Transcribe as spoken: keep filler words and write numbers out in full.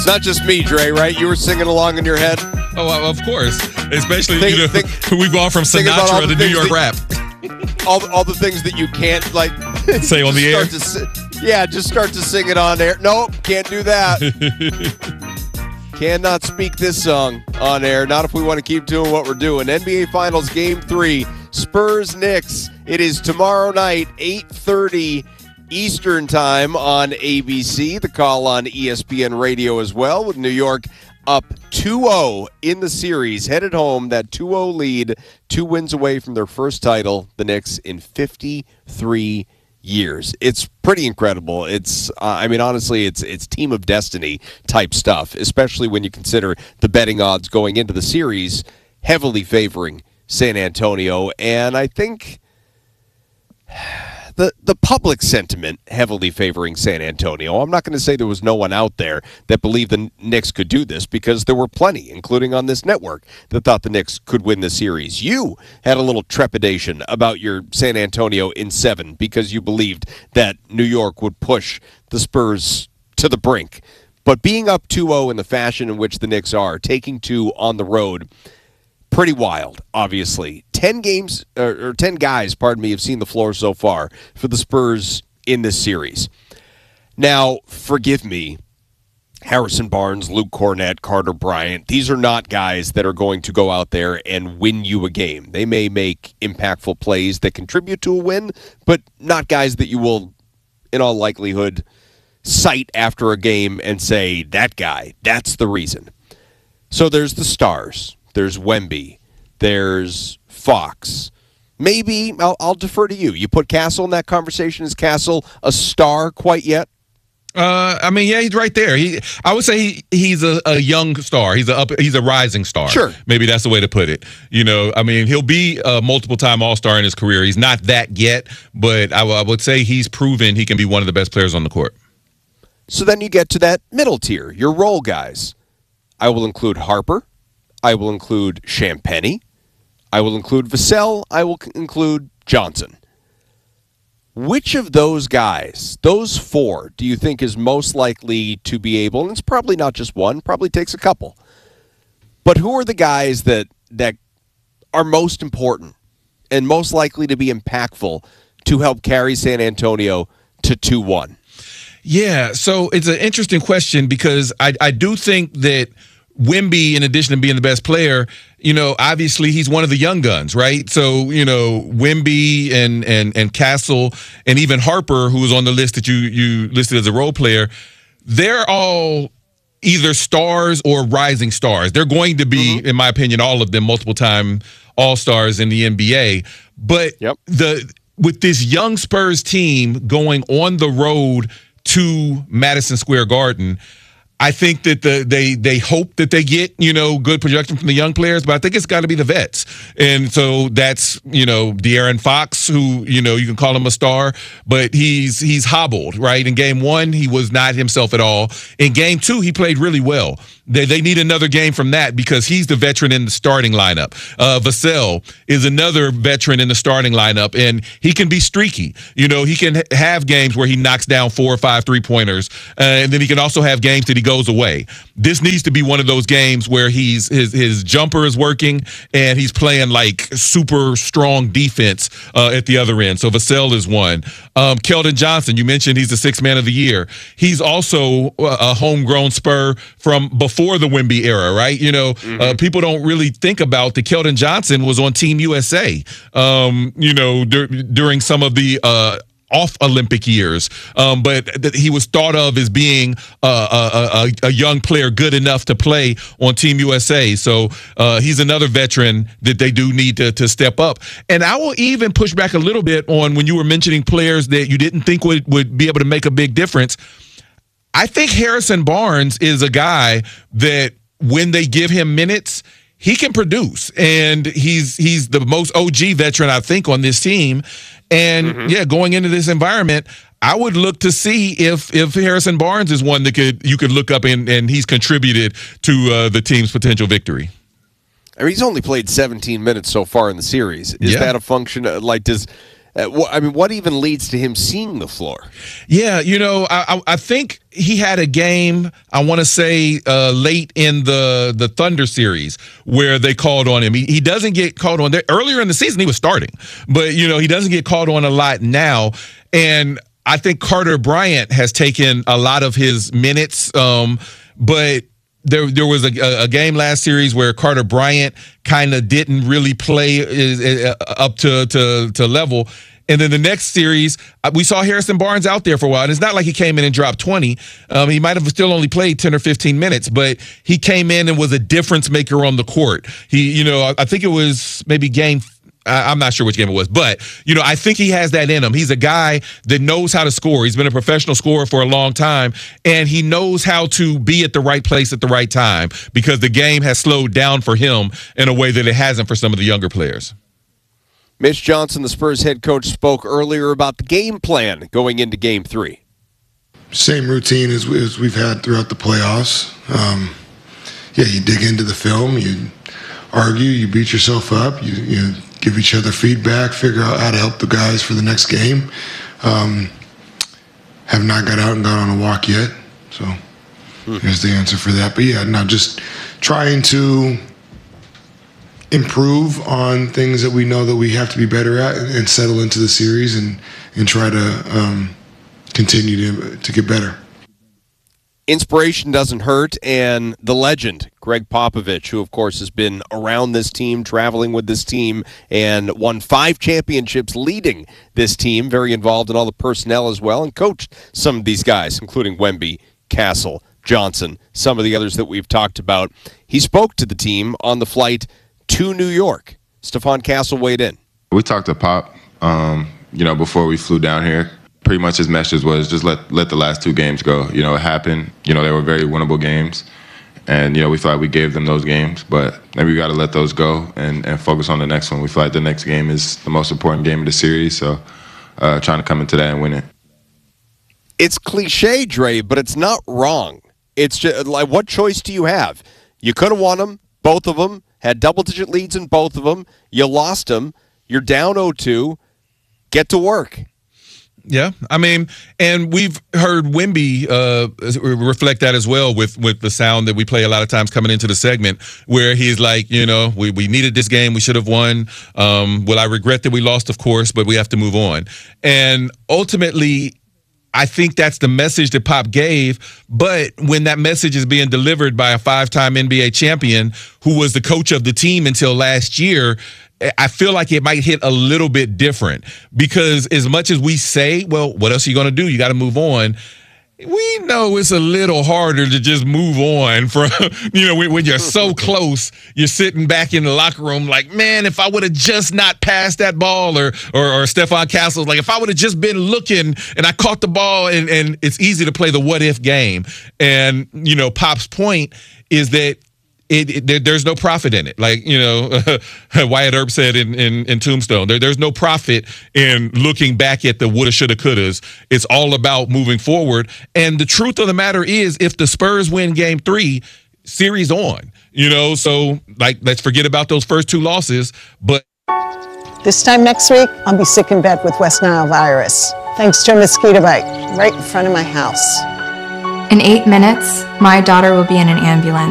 It's not just me, Dre, right? You were singing along in your head? Oh, of course. Especially, think, you know, think, we've gone from Sinatra to New York rap. All, all the things that you can't, like, say on the air. To, yeah, just start to sing it on air. Nope, can't do that. Cannot speak this song on air. Not if we want to keep doing what we're doing. N B A Finals Game three, Spurs-Knicks. It is tomorrow night, eight thirty Eastern Time on A B C. The call on E S P N Radio as well, with New York up two oh in the series. Headed home, that two oh lead, two wins away from their first title, the Knicks, in fifty-three years. It's pretty incredible. It's, uh, I mean, honestly, it's it's team of destiny type stuff, especially when you consider the betting odds going into the series heavily favoring San Antonio. And I think the the public sentiment heavily favoring San Antonio. I'm not going to say there was no one out there that believed the Knicks could do this, because there were plenty, including on this network, that thought the Knicks could win the series. You had a little trepidation about your San Antonio in seven because you believed that New York would push the Spurs to the brink. But being up two oh in the fashion in which the Knicks are, taking two on the road, pretty wild, obviously. Ten games, or, or ten guys, pardon me, have seen the floor so far for the Spurs in this series. Now, forgive me, Harrison Barnes, Luke Cornett, Carter Bryant, these are not guys that are going to go out there and win you a game. They may make impactful plays that contribute to a win, but not guys that you will, in all likelihood, cite after a game and say, that guy, that's the reason. So there's the stars. There's Wemby. There's Fox. Maybe, I'll, I'll defer to you. You put Castle in that conversation. Is Castle a star quite yet? Uh, I mean, yeah, he's right there. He, I would say he, he's a, a young star. He's a up, he's a rising star. Sure, maybe that's the way to put it. You know, I mean, he'll be a multiple-time All-Star in his career. He's not that yet, but I, I would say he's proven he can be one of the best players on the court. So then you get to that middle tier, your role guys. I will include Harper. I will include Champagnie. I will include Vassell. I will include Johnson. Which of those guys, those four, do you think is most likely to be able, and it's probably not just one, probably takes a couple, but who are the guys that that are most important and most likely to be impactful to help carry San Antonio to two one? Yeah, so it's an interesting question, because I, I do think that Wemby, in addition to being the best player, you know, obviously he's one of the young guns, right? So, you know, Wemby and and and Castle and even Harper, who was on the list that you you listed as a role player, they're all either stars or rising stars. They're going to be, mm-hmm. in my opinion, all of them multiple-time All-Stars in the N B A. But yep. the with this young Spurs team going on the road to Madison Square Garden, I think that the they they hope that they get, you know, good projection from the young players, but I think it's got to be the vets. And so that's, you know, De'Aaron Fox, who, you know, you can call him a star, but he's he's hobbled, right? In game one, he was not himself at all. In game two, he played really well. They they need another game from that, because he's the veteran in the starting lineup. Uh, Vassell is another veteran in the starting lineup, and he can be streaky. You know, he can have games where he knocks down four or five three-pointers, uh, and then he can also have games that he goes away. This needs to be one of those games where he's his his jumper is working and he's playing like super strong defense uh, at the other end. So Vassell is one. Um, Keldon Johnson, you mentioned he's the sixth man of the year. He's also a homegrown Spur from before the Wemby era, right? You know, mm-hmm. uh, people don't really think about that Keldon Johnson was on Team U S A, um, you know, dur- during some of the uh, off Olympic years, um, but that he was thought of as being uh, a, a, a young player good enough to play on Team U S A. So uh, he's another veteran that they do need to, to step up. And I will even push back a little bit on when you were mentioning players that you didn't think would, would be able to make a big difference. I think Harrison Barnes is a guy that when they give him minutes, he can produce, and he's he's the most O G veteran, I think, on this team. And mm-hmm. yeah, going into this environment, I would look to see if if Harrison Barnes is one that could you could look up and, and he's contributed to uh, the team's potential victory. I mean, he's only played seventeen minutes so far in the series. Is yeah. that a function of, like, does Uh, wh- I mean, what even leads to him seeing the floor? Yeah, you know, I, I, I think he had a game, I want to say uh, late in the, the Thunder series where they called on him. He, he doesn't get called on there. Earlier in the season, he was starting, but, you know, he doesn't get called on a lot now. And I think Carter Bryant has taken a lot of his minutes, um, but there there was a, a game last series where Carter Bryant kind of didn't really play uh, up to, to, to level. And then the next series, we saw Harrison Barnes out there for a while. And it's not like he came in and dropped twenty. Um, he might have still only played ten or fifteen minutes, but he came in and was a difference maker on the court. He, you know, I think it was maybe game I'm not sure which game it was, but, you know, I think he has that in him. He's a guy that knows how to score. He's been a professional scorer for a long time, and he knows how to be at the right place at the right time because the game has slowed down for him in a way that it hasn't for some of the younger players. Mitch Johnson, the Spurs head coach, spoke earlier about the game plan going into game three. Same routine as, as we've had throughout the playoffs. Um, yeah, you dig into the film, you argue, you beat yourself up, you, you give each other feedback, figure out how to help the guys for the next game. Um, have not got out and gone on a walk yet, so mm-hmm. There's the answer for that. But yeah, no, just trying to improve on things that we know that we have to be better at and, and settle into the series and, and try to um, continue to, to get better. Inspiration doesn't hurt, and the legend, Greg Popovich, who, of course, has been around this team, traveling with this team, and won five championships leading this team, very involved in all the personnel as well, and coached some of these guys, including Wemby, Castle, Johnson, some of the others that we've talked about. He spoke to the team on the flight to New York. Stephon Castle weighed in. We talked to Pop, um, you know, before we flew down here. Pretty much his message was just let let the last two games go. You know, it happened. You know, they were very winnable games. And, you know, we feel like we gave them those games. But maybe we got to let those go and, and focus on the next one. We feel like the next game is the most important game of the series. So uh, trying to come into that and win it. It's cliche, Dre, but it's not wrong. It's just like, what choice do you have? You could have won them, both of them, had double-digit leads in both of them. You lost them. You're down oh two. Get to work. Yeah, I mean, and we've heard Wemby uh, reflect that as well with, with the sound that we play a lot of times coming into the segment where he's like, you know, we, we needed this game. We should have won. Um, well, I regret that we lost, of course, but we have to move on. And ultimately, I think that's the message that Pop gave, but when that message is being delivered by a five-time N B A champion who was the coach of the team until last year, I feel like it might hit a little bit different because as much as we say, well, what else are you going to do? You got to move on. We know it's a little harder to just move on from, you know, when, when you're so close, you're sitting back in the locker room like, man, if I would have just not passed that ball or, or, or Stephon Castle's like, if I would have just been looking and I caught the ball and, and it's easy to play the what if game. And, you know, Pop's point is that It, it there, there's no profit in it. Like, you know, Wyatt Earp said in, in, in Tombstone, there, there's no profit in looking back at the woulda, shoulda, couldas. It's all about moving forward. And the truth of the matter is, if the Spurs win game three, series on, you know, so like, let's forget about those first two losses. But this time next week, I'll be sick in bed with West Nile virus, thanks to a mosquito bite right in front of my house. In eight minutes, my daughter will be in an ambulance.